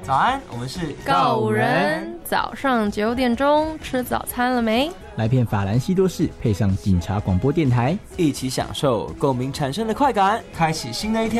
早安，我们是告五人。早上9点钟吃早餐了没？ 来片法兰西多士，配上警察广播电台， 一起享受共鸣产生的快感，开启新的一天。